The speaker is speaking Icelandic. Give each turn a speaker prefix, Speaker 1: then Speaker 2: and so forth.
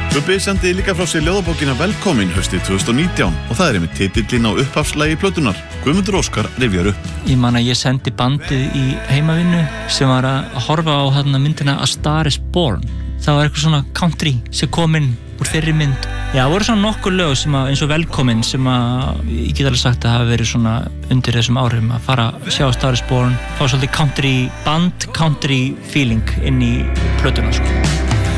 Speaker 1: Bubbi sendi líka frá sér ljóðabókina Velkomin haustið 2019 og það einmitt titillinn á upphafslagi plötunnar. Guðmundur Óskar rifjar upp.
Speaker 2: Ég man að ég sendi bandið í heimavinnu sem var að horfa á myndina A Star is Born. Það var eitthvað svona country sem kom inn úr þeirri mynd. Já, það voru svona nokkur lög sem eins og Velkomin sem ég get alveg sagt að hafa verið svona undir þessum áhrifum að fara að sjá A Star is Born, fá svolítið country band, country feeling inn í plötuna sko.